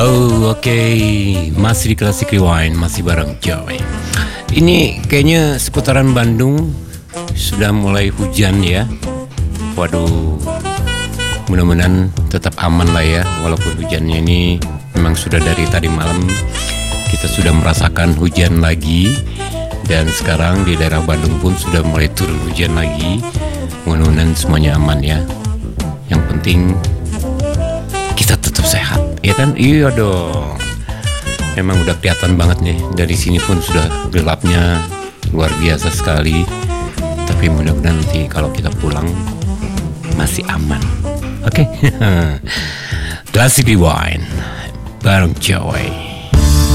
Oh oke, masih di Classic Rewind, masih bareng Joy. Ini kayaknya seputaran Bandung sudah mulai hujan ya. Waduh, mudah-mudahan tetap aman lah ya. Walaupun hujannya ini memang sudah dari tadi malam kita sudah merasakan hujan lagi. Dan sekarang di daerah Bandung pun sudah mulai turun hujan lagi. Mudah-mudahan semuanya aman ya. Yang penting kita tetap sehat, ya kan? Iya dong. Memang udah kelihatan banget nih, dari sini pun sudah gelapnya luar biasa sekali. Tapi mudah-mudahan nanti kalau kita pulang masih aman. Oke. Classic Rewind bareng Joy.